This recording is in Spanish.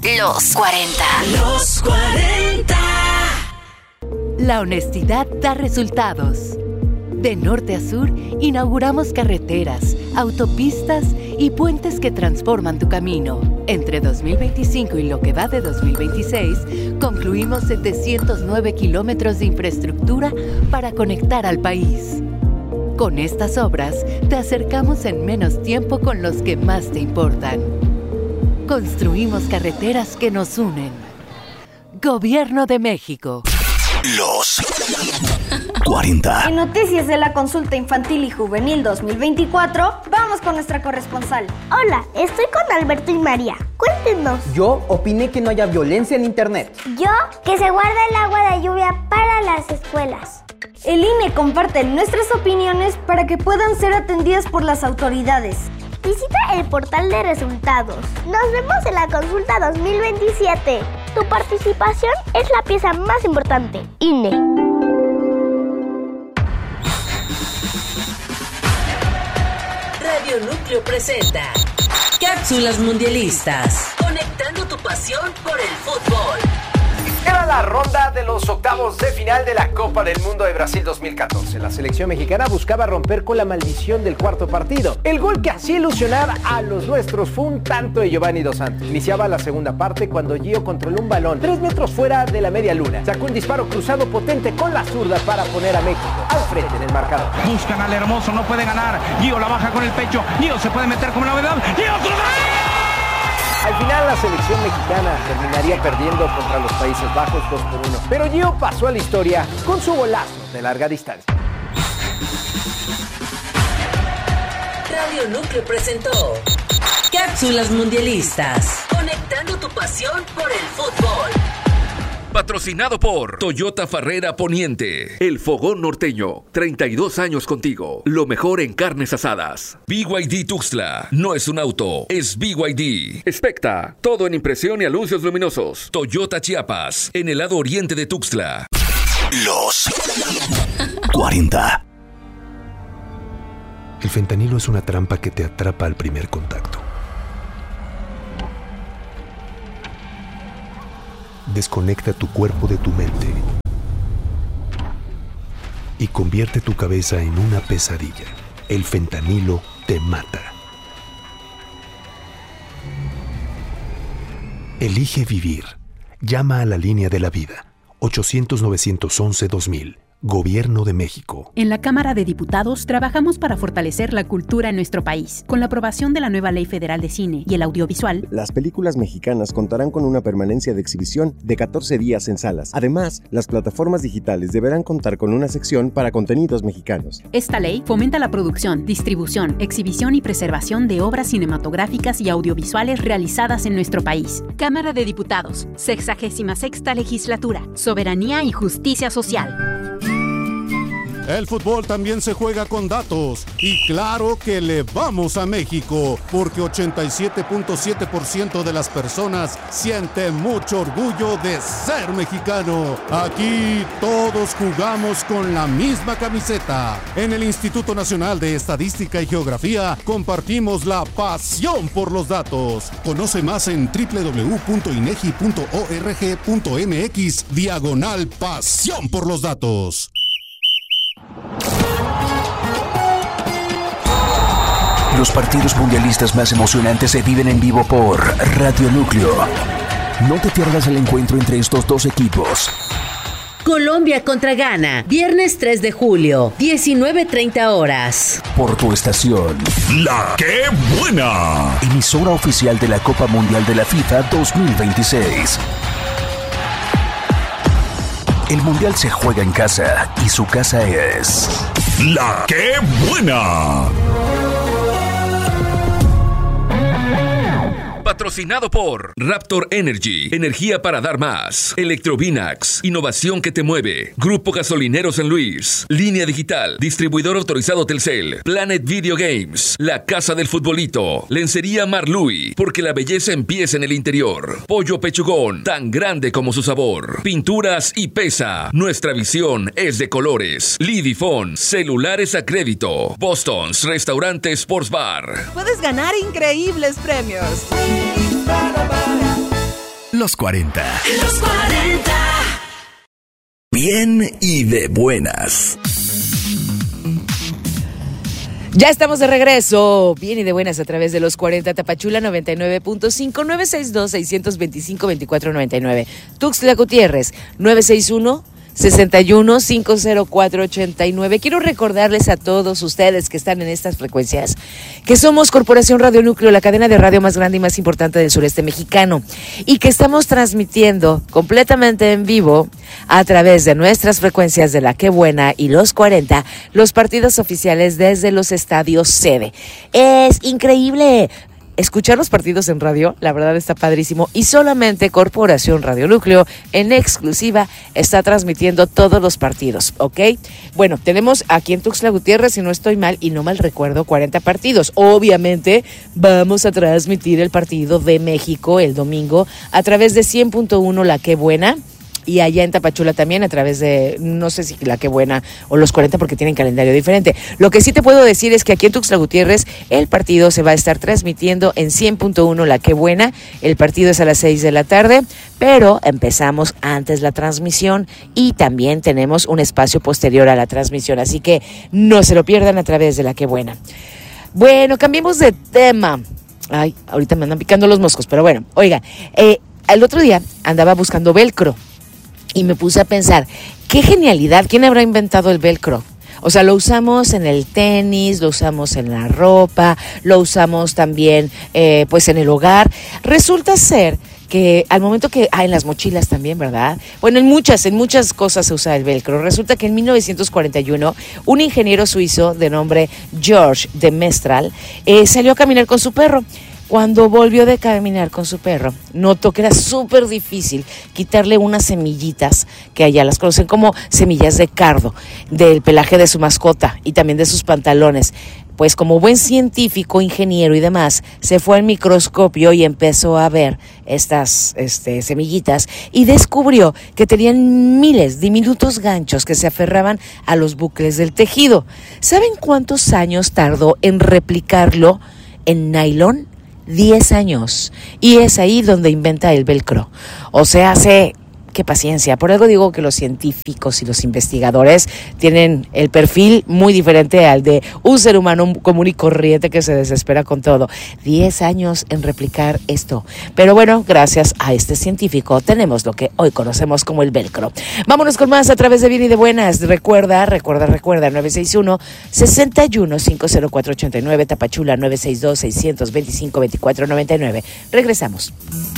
Los 40. Los 40. La honestidad da resultados. De norte a sur, inauguramos carreteras, autopistas y puentes que transforman tu camino. Entre 2025 y lo que va de 2026, concluimos 709 kilómetros de infraestructura para conectar al país. Con estas obras, te acercamos en menos tiempo con los que más te importan. Construimos carreteras que nos unen. Gobierno de México. Los 40. En noticias de la consulta infantil y juvenil 2024, vamos con nuestra corresponsal. Hola, estoy con Alberto y María. Cuéntenos. Yo opiné que no haya violencia en internet. Yo, que se guarda el agua de lluvia para las escuelas. El INE comparte nuestras opiniones para que puedan ser atendidas por las autoridades. Visita el portal de resultados. Nos vemos en la consulta 2027. Tu participación es la pieza más importante. INE. Radio Núcleo presenta Cápsulas Mundialistas. Conectando tu pasión por el fútbol. Era la ronda de los octavos de final de la Copa del Mundo de Brasil 2014. La selección mexicana buscaba romper con la maldición del cuarto partido. El gol que hacía ilusionar a los nuestros fue un tanto de Giovanni Dos Santos. Iniciaba la segunda parte cuando Gio controló un balón 3 metros fuera de la media luna. Sacó un disparo cruzado potente con la zurda para poner a México al frente en el marcador. Buscan al hermoso, no puede ganar. Gio la baja con el pecho. Gio se puede meter como novedad. Gio otro gol. Al final la selección mexicana terminaría perdiendo contra los Países Bajos 2-1. Pero Gio pasó a la historia con su golazo de larga distancia. Radio Núcleo presentó Cápsulas Mundialistas. Conectando tu pasión por el fútbol. Patrocinado por Toyota Farrera Poniente, El Fogón Norteño, 32 años contigo, lo mejor en carnes asadas. BYD Tuxtla, no es un auto, es BYD. Specta, todo en impresión y anuncios luminosos. Toyota Chiapas, en el lado oriente de Tuxtla. Los 40. El fentanilo es una trampa que te atrapa al primer contacto. Desconecta tu cuerpo de tu mente y convierte tu cabeza en una pesadilla. El fentanilo te mata. Elige vivir. Llama a la línea de la vida. 800-911-2000. Gobierno de México. En la Cámara de Diputados trabajamos para fortalecer la cultura en nuestro país. Con la aprobación de la nueva Ley Federal de Cine y el Audiovisual, las películas mexicanas contarán con una permanencia de exhibición de 14 días en salas. Además, las plataformas digitales deberán contar con una sección para contenidos mexicanos. Esta ley fomenta la producción, distribución, exhibición y preservación de obras cinematográficas y audiovisuales realizadas en nuestro país. Cámara de Diputados, 66ª Legislatura. Soberanía y justicia social. El fútbol también se juega con datos y claro que le vamos a México porque 87.7% de las personas sienten mucho orgullo de ser mexicano. Aquí todos jugamos con la misma camiseta. En el Instituto Nacional de Estadística y Geografía compartimos la pasión por los datos. Conoce más en www.inegi.org.mx/pasión por los datos. Los partidos mundialistas más emocionantes se viven en vivo por Radio Núcleo. No te pierdas el encuentro entre estos dos equipos. Colombia contra Ghana, viernes 3 de julio, 19:30 horas. Por tu estación. ¡La qué buena! Emisora oficial de la Copa Mundial de la FIFA 2026. El Mundial se juega en casa y su casa es... ¡La qué buena! Patrocinado por Raptor Energy, energía para dar más. Electrovinax, innovación que te mueve. Grupo Gasolinero San Luis, Línea Digital, distribuidor autorizado Telcel, Planet Video Games, La Casa del Futbolito, Lencería Marlui, porque la belleza empieza en el interior. Pollo Pechugón, tan grande como su sabor. Pinturas y Pesa, nuestra visión es de colores. Lidifone, celulares a crédito. Boston's Restaurante Sports Bar. Puedes ganar increíbles premios. Los 40. Los 40. Bien y de buenas. Ya estamos de regreso, bien y de buenas a través de los 40 Tapachula 99.5, 962-625-2499. Tuxtla Gutiérrez, 961-61-50489. Quiero recordarles a todos ustedes que están en estas frecuencias que somos Corporación Radio Núcleo, la cadena de radio más grande y más importante del sureste mexicano, y que estamos transmitiendo completamente en vivo a través de nuestras frecuencias de La Qué Buena y Los 40, los partidos oficiales desde los estadios sede. Es increíble escuchar los partidos en radio, la verdad está padrísimo, y solamente Corporación Radio Núcleo en exclusiva está transmitiendo todos los partidos, ¿ok? Bueno, tenemos aquí en Tuxtla Gutiérrez, si no estoy mal y no mal recuerdo, 40 partidos. Obviamente vamos a transmitir el partido de México el domingo a través de 100.1 La Qué Buena. Y allá en Tapachula también a través de, no sé si La Qué Buena o los 40 porque tienen calendario diferente. Lo que sí te puedo decir es que aquí en Tuxtla Gutiérrez el partido se va a estar transmitiendo en 100.1 La Qué Buena. El partido es a las 6 de la tarde, pero empezamos antes la transmisión y también tenemos un espacio posterior a la transmisión. Así que no se lo pierdan a través de La Qué Buena. Bueno, cambiemos de tema. Ay, ahorita me andan picando los moscos, pero bueno, oiga, el otro día andaba buscando velcro. Y me puse a pensar, qué genialidad, ¿quién habrá inventado el velcro? O sea, lo usamos en el tenis, lo usamos en la ropa, lo usamos también pues en el hogar. Resulta ser que al momento que, en las mochilas también, ¿verdad? Bueno, en muchas cosas se usa el velcro. Resulta que en 1941, un ingeniero suizo de nombre George de Mestral salió a caminar con su perro. Cuando volvió de caminar con su perro, notó que era súper difícil quitarle unas semillitas, que allá las conocen como semillas de cardo, del pelaje de su mascota y también de sus pantalones. Pues como buen científico, ingeniero y demás, se fue al microscopio y empezó a ver estas semillitas y descubrió que tenían miles de diminutos ganchos que se aferraban a los bucles del tejido. ¿Saben cuántos años tardó en replicarlo en nylon? 10 años. Y es ahí donde inventa el velcro. O sea, qué paciencia. Por algo digo que los científicos y los investigadores tienen el perfil muy diferente al de un ser humano común y corriente que se desespera con todo. 10 años en replicar esto. Pero bueno, gracias a este científico tenemos lo que hoy conocemos como el velcro. Vámonos con más a través de Bien y de Buenas. Recuerda, 961-61-50489, Tapachula 962-625-2499. Regresamos.